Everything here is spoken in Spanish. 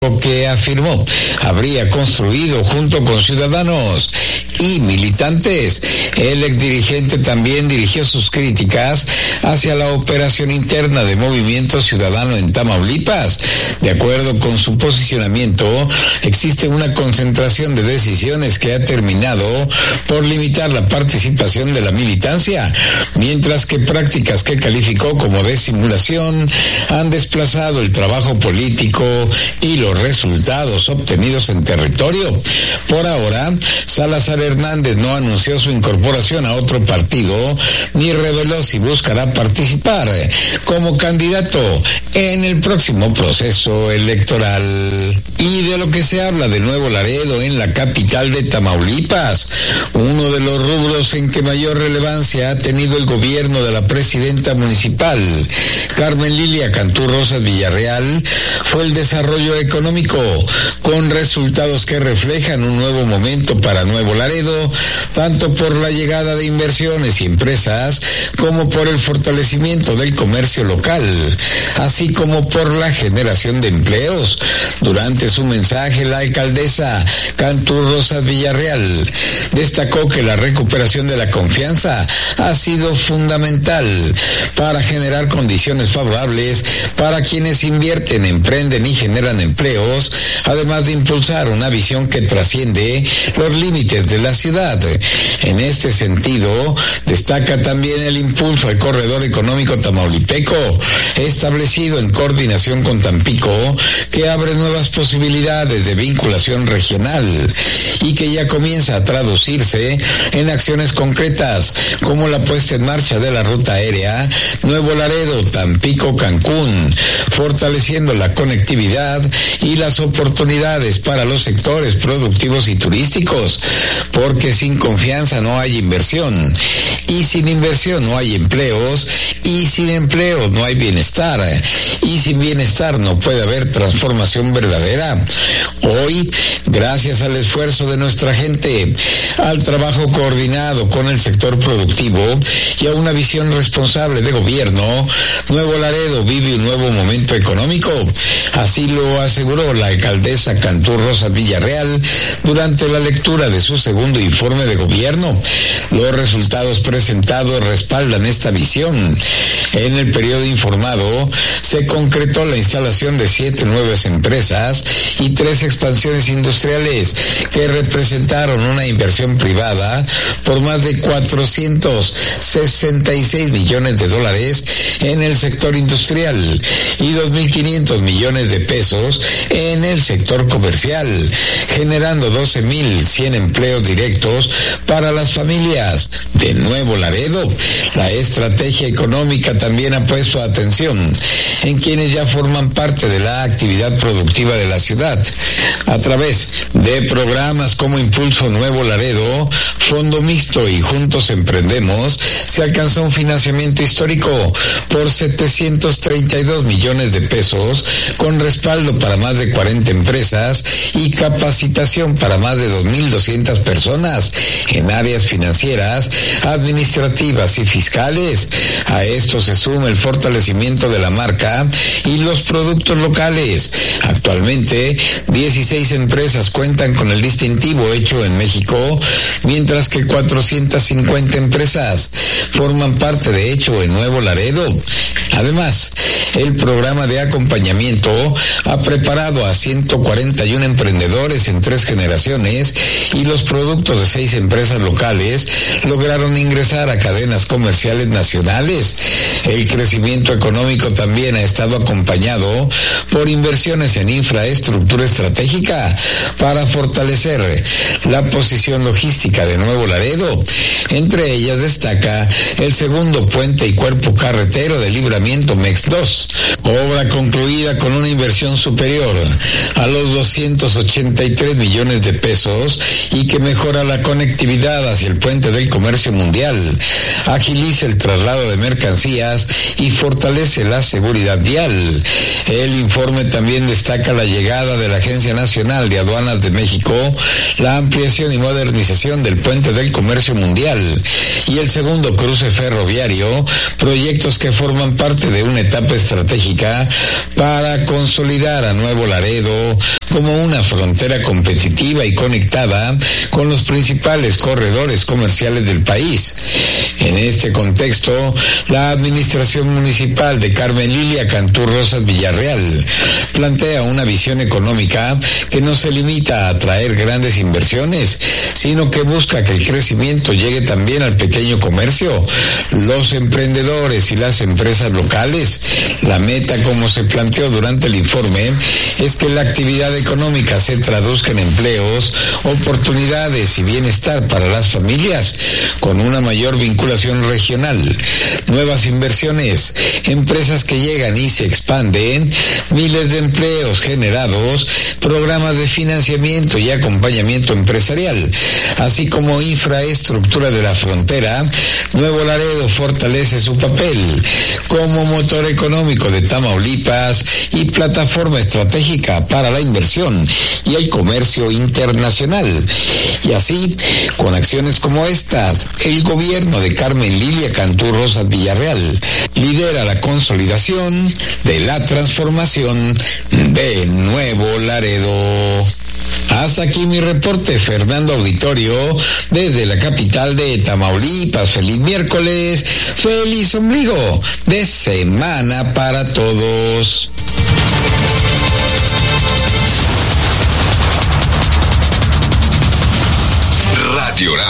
que afirmó habría construido junto con ciudadanos y militantes. El exdirigente también dirigió sus críticas hacia la operación interna de Movimiento Ciudadano en Tamaulipas. De acuerdo con su posicionamiento, existe una concentración de decisiones que ha terminado por limitar la participación de la militancia, mientras que prácticas que calificó como de simulación han desplazado el trabajo político y los resultados obtenidos en territorio. Por ahora, Salazar Hernández no anunció su incorporación a otro partido ni reveló si buscará participar como candidato en el próximo proceso electoral. Y de lo que se habla de Nuevo Laredo en la capital de Tamaulipas, uno de los rubros en que mayor relevancia ha tenido el gobierno de la presidenta municipal, Carmen Lilia Cantú Rosas Villarreal, fue el desarrollo económico, con resultados que reflejan un nuevo momento para Nuevo Laredo, tanto por la llegada de inversiones y empresas, como por el fortalecimiento del comercio local, así como por la generación de empleos. Durante su mensaje, la alcaldesa Cantú Rosas Villarreal destacó que la recuperación de la confianza ha sido fundamental para generar condiciones favorables para quienes invierten, emprenden y generan empleos, además de impulsar una visión que trasciende los límites de la ciudad. En este sentido, destaca también el impulso al corredor económico tamaulipeco, establecido en coordinación con Tampico, que abre nuevas posibilidades de vinculación regional y que ya comienza a traducirse en acciones concretas, como la puesta en marcha de la ruta aérea Nuevo Laredo, Tampico, Cancún, fortaleciendo la conectividad y las oportunidades para los sectores productivos y turísticos, porque sin confianza no hay inversión, y sin inversión no hay empleos, y sin empleo no hay bienestar, y sin bienestar no puede haber transformación verdadera. Hoy, gracias al esfuerzo de nuestra gente, al trabajo coordinado con el sector productivo y a una visión responsable de gobierno, Nuevo Laredo vive un nuevo momento económico. Así lo aseguró la alcaldesa Cantú Rosas Villarreal durante la lectura de su segundo informe de gobierno. Los resultados presentados respaldan esta visión. En el periodo informado se concretó la instalación de 7 nuevas empresas y 3 expansiones industriales que representaron una inversión privada por más de 466 millones de dólares en el sector industrial y 2.500 millones de pesos en el sector comercial, generando 12.100 empleos directos para las familias de Nuevo Laredo. La estrategia económica también ha puesto atención en quienes ya forman parte de la actividad productiva de la ciudad. A través de programas como Impulso Nuevo Laredo, Fondo Mixto y Juntos Emprendemos, se alcanzó un financiamiento histórico por 732 millones de pesos, con respaldo para más de 40 empresas y capacitación para más de 2.200 personas en áreas financieras, administrativas y fiscales. A esto se suma el fortalecimiento de la marca y los productos locales. Actualmente, 16 empresas cuentan con el distintivo Hecho en México, mientras que 450 empresas forman parte de Hecho en Nuevo Laredo. Además, el programa de acompañamiento ha preparado a 141 emprendedores en 3 generaciones y los productos de 6 empresas locales lograron ingresar a cadenas comerciales nacionales. El crecimiento económico también ha estado acompañado por inversiones en infraestructura estratégica para fortalecer la posición logística de Nuevo Laredo. Entre ellas destaca el segundo puente y cuerpo carretero de Libramiento MEX 2, obra concluida con una inversión superior a los $250 283 millones de pesos y que mejora la conectividad hacia el puente del comercio mundial, agiliza el traslado de mercancías y fortalece la seguridad vial. El informe también destaca la llegada de la Agencia Nacional de Aduanas de México, la ampliación y modernización del puente del comercio mundial y el segundo cruce ferroviario, proyectos que forman parte de una etapa estratégica para consolidar a Nuevo Laredo como una frontera competitiva y conectada con los principales corredores comerciales del país. En este contexto, la Administración Municipal de Carmen Lilia Cantú Rosas Villarreal plantea una visión económica que no se limita a atraer grandes inversiones, sino que busca que el crecimiento llegue también al pequeño comercio, los emprendedores y las empresas locales. La meta, como se planteó durante el informe, es que la actividad económica se traduzca en empleos, oportunidades y bienestar para las familias, con una mayor vinculación regional, nuevas inversiones, empresas que llegan y se expanden, miles de empleos generados, programas de financiamiento y acompañamiento empresarial, así como infraestructura de la frontera. Nuevo Laredo fortalece su papel como motor económico de Tamaulipas y plataforma estratégica para la inversión y el comercio internacional. Y así, con acciones como estas, el gobierno de Carmen Lilia Cantú Rosas Villarreal lidera la consolidación de la transformación de Nuevo Laredo. Hasta aquí mi reporte, Fernando Auditorio, desde la capital de Tamaulipas. Feliz miércoles, feliz ombligo de semana para todos. Radio